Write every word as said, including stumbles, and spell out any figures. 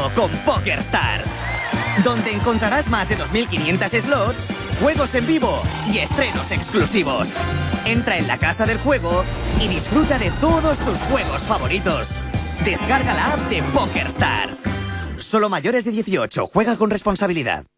todo con PokerStars, donde encontrarás más de dos mil quinientos slots, juegos en vivo y estrenos exclusivos. Entra en la casa del juego y disfruta de todos tus juegos favoritos. Descarga la app de PokerStars. Solo mayores de dieciocho. Juega con responsabilidad.